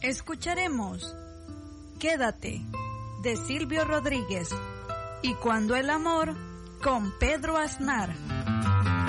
Escucharemos Quédate, de Silvio Rodríguez, y Cuando el amor, con Pedro Aznar.